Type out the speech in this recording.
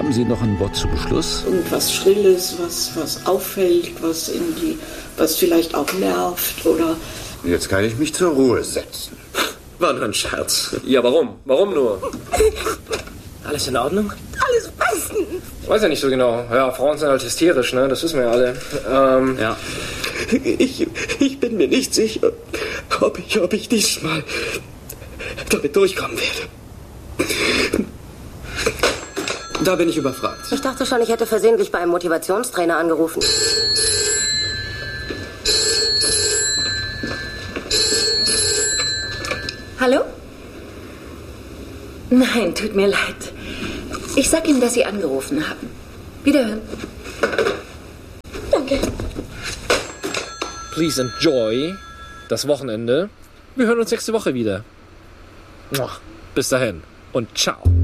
Haben Sie noch ein Wort zu Beschluss? Irgendwas Schrilles, was auffällt, was vielleicht auch nervt oder... Jetzt kann ich mich zur Ruhe setzen. War nur ein Scherz. Ja, warum? Warum nur? Alles in Ordnung? Alles bestens. Ich weiß ja nicht so genau. Ja, Frauen sind halt hysterisch, ne? Das wissen wir ja alle. Ja. Ich bin mir nicht sicher, ob ich diesmal damit durchkommen werde. Da bin ich überfragt. Ich dachte schon, ich hätte versehentlich bei einem Motivationstrainer angerufen. Hallo? Nein, tut mir leid. Ich sag Ihnen, dass Sie angerufen haben. Wiederhören. Danke. Please enjoy das Wochenende. Wir hören uns nächste Woche wieder. Bis dahin und ciao.